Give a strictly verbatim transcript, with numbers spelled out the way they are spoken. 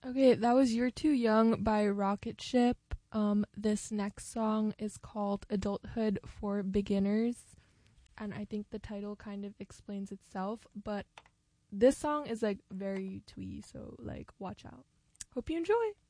Okay, that was You're Too Young by Rocket Ship. Um, this next song is called Adulthood for Beginners, and I think the title kind of explains itself, but this song is like very twee, so like watch out. Hope you enjoy.